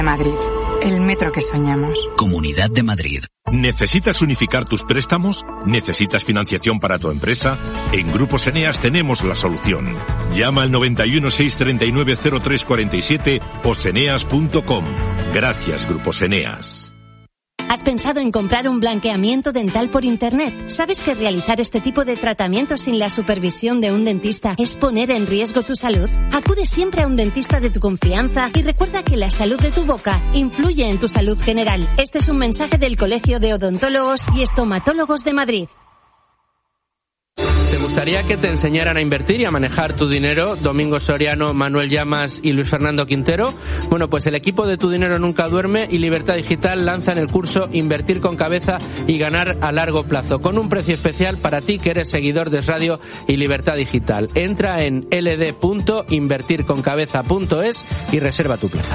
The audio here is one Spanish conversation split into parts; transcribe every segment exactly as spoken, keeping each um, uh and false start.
Madrid, el metro que soñamos. Comunidad de Madrid. ¿Necesitas unificar tus préstamos? ¿Necesitas financiación para tu empresa? En Grupos Eneas tenemos la solución. Llama al noventa y uno, seiscientos treinta y nueve, cero tres cuarenta y siete o seneas punto com. Gracias, Grupos Eneas. ¿Has pensado en comprar un blanqueamiento dental por internet? ¿Sabes que realizar este tipo de tratamientos sin la supervisión de un dentista es poner en riesgo tu salud? Acude siempre a un dentista de tu confianza y recuerda que la salud de tu boca influye en tu salud general. Este es un mensaje del Colegio de Odontólogos y Estomatólogos de Madrid. ¿Te gustaría que te enseñaran a invertir y a manejar tu dinero? Domingo Soriano, Manuel Llamas y Luis Fernando Quintero. Bueno, pues el equipo de Tu Dinero Nunca Duerme y Libertad Digital lanzan el curso Invertir con Cabeza y Ganar a Largo Plazo, con un precio especial para ti que eres seguidor de Es Radio y Libertad Digital. Entra en l d punto invertir con cabeza punto es y reserva tu plaza.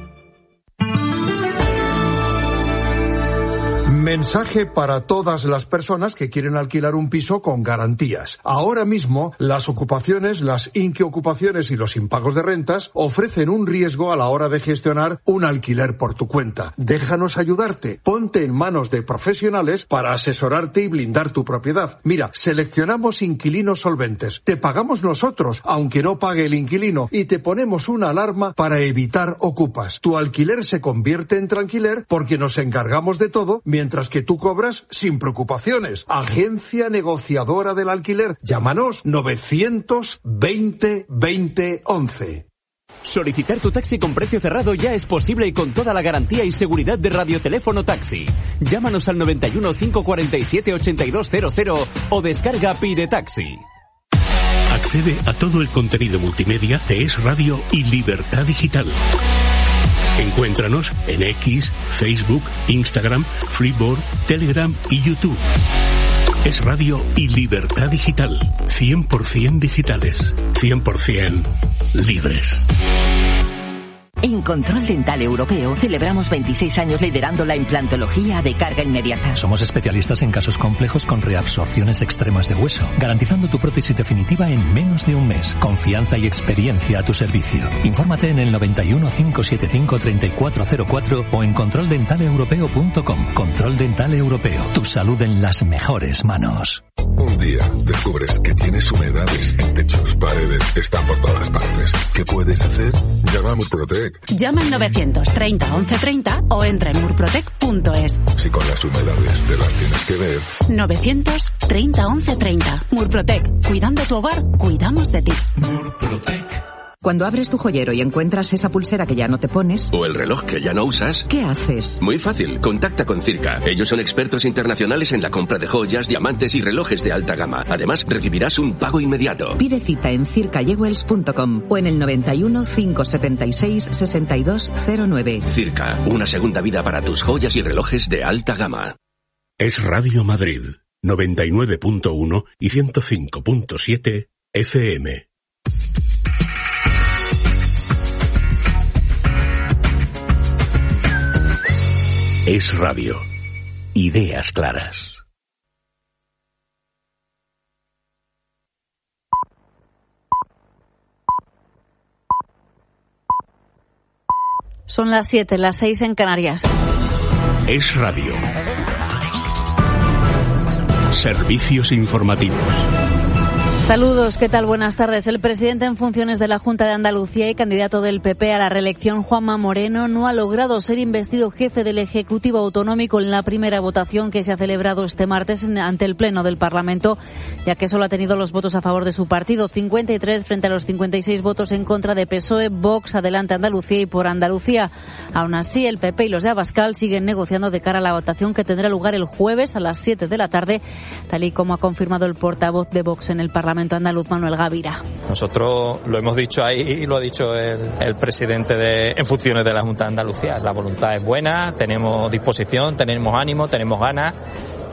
Mensaje para todas las personas que quieren alquilar un piso con garantías. Ahora mismo, las ocupaciones, las inquiocupaciones y los impagos de rentas ofrecen un riesgo a la hora de gestionar un alquiler por tu cuenta. Déjanos ayudarte. Ponte en manos de profesionales para asesorarte y blindar tu propiedad. Mira, seleccionamos inquilinos solventes. Te pagamos nosotros, aunque no pague el inquilino, y te ponemos una alarma para evitar ocupas. Tu alquiler se convierte en tranquiler porque nos encargamos de todo, mientras que tú cobras sin preocupaciones. Agencia negociadora del alquiler. Llámanos novecientos veinte veinte once. Solicitar tu taxi con precio cerrado ya es posible y con toda la garantía y seguridad de Radioteléfono Taxi. Llámanos al noventa y uno, cinco cuarenta y siete, ochenta y dos cero cero o descarga Pide Taxi. Accede a todo el contenido multimedia de Es Radio y Libertad Digital. Encuéntranos en X, Facebook, Instagram, Freeboard, Telegram y YouTube. Es Radio y Libertad Digital. cien por ciento digitales. cien por ciento libres. En Control Dental Europeo celebramos veintiséis años liderando la implantología de carga inmediata. Somos especialistas en casos complejos con reabsorciones extremas de hueso, garantizando tu prótesis definitiva en menos de un mes. Confianza y experiencia a tu servicio. Infórmate en el noventa y uno, cinco setenta y cinco, treinta y cuatro cero cuatro o en control dental europeo punto com. Control Dental Europeo. Tu salud en las mejores manos. Un día descubres que tienes humedades en techos, paredes, están por todas partes. ¿Qué puedes hacer? Llama a Murprotec. Llama al novecientos treinta once treinta o entra en murprotec punto es. Si con las humedades te las tienes que ver. novecientos treinta once treinta. Murprotec. Cuidando tu hogar, cuidamos de ti. Murprotec. Cuando abres tu joyero y encuentras esa pulsera que ya no te pones... o el reloj que ya no usas... ¿qué haces? Muy fácil, contacta con Circa. Ellos son expertos internacionales en la compra de joyas, diamantes y relojes de alta gama. Además, recibirás un pago inmediato. Pide cita en circa jewels punto com o en el noventa y uno, cinco setenta y seis, sesenta y dos cero nueve. Circa, una segunda vida para tus joyas y relojes de alta gama. Es Radio Madrid, noventa y nueve punto uno y ciento cinco punto siete F M. Es Radio. Ideas claras. Son las siete, las seis en Canarias. Es Radio. Servicios informativos. Saludos, ¿qué tal? Buenas tardes. El presidente en funciones de la Junta de Andalucía y candidato del P P a la reelección, Juanma Moreno, no ha logrado ser investido jefe del Ejecutivo Autonómico en la primera votación que se ha celebrado este martes ante el Pleno del Parlamento, ya que solo ha tenido los votos a favor de su partido, cincuenta y tres frente a los cincuenta y seis votos en contra de P S O E, Vox, Adelante Andalucía y Por Andalucía. Aún así, el P P y los de Abascal siguen negociando de cara a la votación que tendrá lugar el jueves a las siete de la tarde, tal y como ha confirmado el portavoz de Vox en el Parlamento andaluz, Manuel Gavira. Nosotros lo hemos dicho ahí y lo ha dicho el, el presidente de, en funciones de la Junta de Andalucía. La voluntad es buena, tenemos disposición, tenemos ánimo, tenemos ganas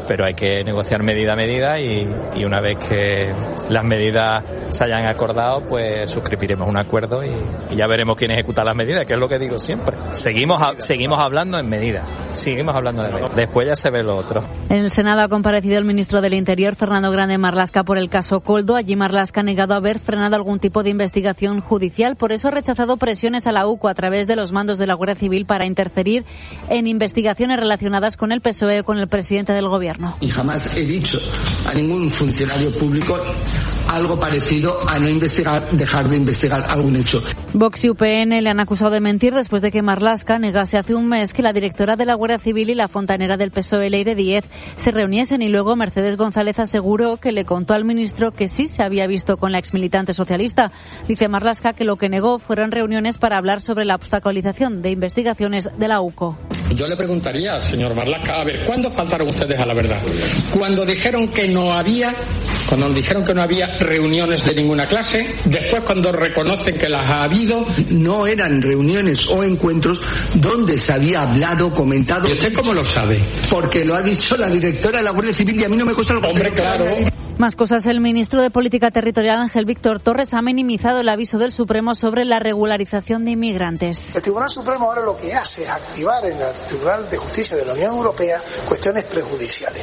pero hay que negociar medida a medida y, y una vez que las medidas se hayan acordado, pues suscribiremos un acuerdo y, y ya veremos quién ejecuta las medidas, que es lo que digo siempre. Seguimos a, seguimos hablando en medidas, seguimos hablando de medidas. Después ya se ve lo otro. En el Senado ha comparecido el ministro del Interior, Fernando Grande Marlaska, por el caso Koldo. Allí Marlaska ha negado haber frenado algún tipo de investigación judicial. Por eso ha rechazado presiones a la U C O a través de los mandos de la Guardia Civil para interferir en investigaciones relacionadas con el P S O E o con el presidente del Gobierno. Y jamás he dicho a ningún funcionario público algo parecido a no investigar, dejar de investigar algún hecho. Vox y U P N le han acusado de mentir después de que Marlaska negase hace un mes que la directora de la Guardia Civil y la fontanera del P S O E, Leire Díez, se reuniesen, y luego Mercedes González aseguró que le contó al ministro que sí se había visto con la exmilitante socialista. Dice Marlaska que lo que negó fueron reuniones para hablar sobre la obstaculización de investigaciones de la U C O. Yo le preguntaría al señor Marlaska, a ver, ¿cuándo faltaron ustedes a la verdad? Cuando dijeron que no había, cuando nos dijeron que no había reuniones de ninguna clase, después cuando reconocen que las ha habido. No eran reuniones o encuentros donde se había hablado, comentado. ¿Y usted cómo lo sabe? Porque lo ha dicho la directora de la Guardia Civil y a mí no me cuesta algo. Hombre, claro. Más cosas. El ministro de Política Territorial, Ángel Víctor Torres, ha minimizado el aviso del Supremo sobre la regularización de inmigrantes. El Tribunal Supremo ahora lo que hace es activar en el Tribunal de Justicia de la Unión Europea cuestiones prejudiciales.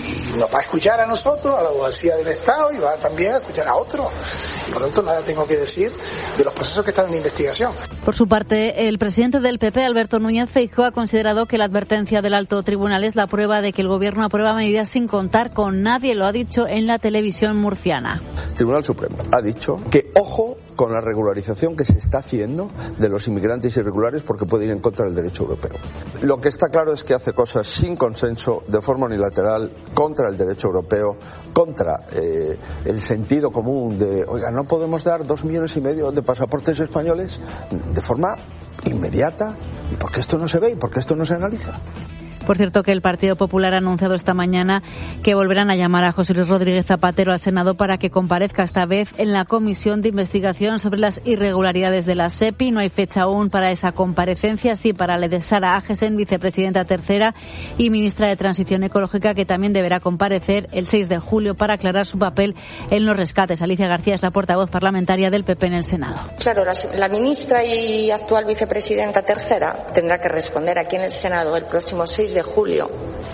Y nos va a escuchar a nosotros, a la abogacía del Estado, y va también a escuchar a otros. Y por lo tanto, nada tengo que decir de los procesos que están en investigación. Por su parte, el presidente del P P, Alberto Núñez Feijóo, ha considerado que la advertencia del alto tribunal es la prueba de que el Gobierno aprueba medidas sin contar con nadie. Lo ha dicho en la televisión murciana. El Tribunal Supremo ha dicho que ojo con la regularización que se está haciendo de los inmigrantes irregulares, porque puede ir en contra del derecho europeo. Lo que está claro es que hace cosas sin consenso, de forma unilateral, contra el derecho europeo, contra eh, el sentido común de, oiga, no podemos dar dos millones y medio de pasaportes españoles de forma inmediata, y porque esto no se ve y porque esto no se analiza. Por cierto, que el Partido Popular ha anunciado esta mañana que volverán a llamar a José Luis Rodríguez Zapatero al Senado para que comparezca esta vez en la comisión de investigación sobre las irregularidades de la SEPI. No hay fecha aún para esa comparecencia, sí para la de Sara Agesen, vicepresidenta tercera y ministra de Transición Ecológica, que también deberá comparecer el seis de julio para aclarar su papel en los rescates. Alicia García es la portavoz parlamentaria del P P en el Senado. Claro, la, la ministra y actual vicepresidenta tercera tendrá que responder aquí en el Senado el próximo seis de julio.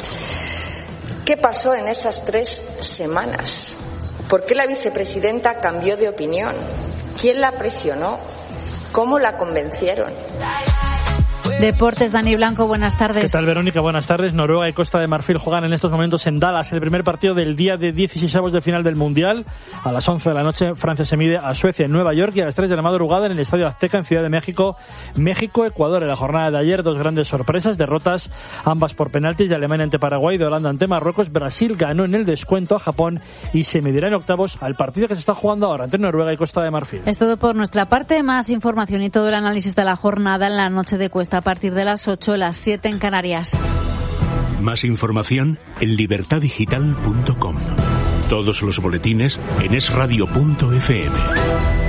¿Qué pasó en esas tres semanas? ¿Por qué la vicepresidenta cambió de opinión? ¿Quién la presionó? ¿Cómo la convencieron? Deportes, Dani Blanco, buenas tardes. ¿Qué tal, Verónica? Buenas tardes. Noruega y Costa de Marfil juegan en estos momentos en Dallas el primer partido del día de dieciseisavos de final del Mundial. A las once de la noche Francia se mide a Suecia en Nueva York, y a las tres de la madrugada en el Estadio Azteca en Ciudad de México, México-Ecuador. En la jornada de ayer, dos grandes sorpresas, derrotas ambas por penaltis de Alemania ante Paraguay, de Holanda ante Marruecos. Brasil ganó en el descuento a Japón y se medirá en octavos al partido que se está jugando ahora entre Noruega y Costa de Marfil. Es todo por nuestra parte. Más información y todo el análisis de la jornada en la noche de Cuesta a partir de las ocho, las siete en Canarias. Más información en libertad digital punto com. Todos los boletines en es radio punto efe eme.